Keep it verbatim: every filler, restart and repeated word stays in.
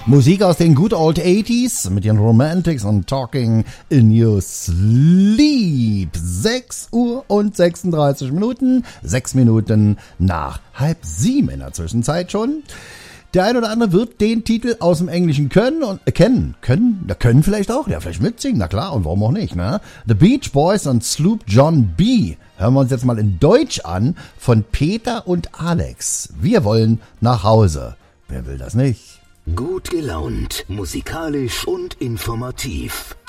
Musik aus den Good Old eighties mit den Romantics und Talking in Your Sleep. sechs Uhr und sechsunddreißig Minuten, sechs Minuten nach halb sieben in der Zwischenzeit schon. Der ein oder andere wird den Titel aus dem Englischen können und äh, kennen. Können? Ja, können vielleicht auch. Ja, vielleicht mitsingen. Na klar, und warum auch nicht, ne? The Beach Boys und Sloop John B. Hören wir uns jetzt mal in Deutsch an von Peter und Alex. Wir wollen nach Hause. Wer will das nicht? Gut gelaunt, musikalisch und informativ.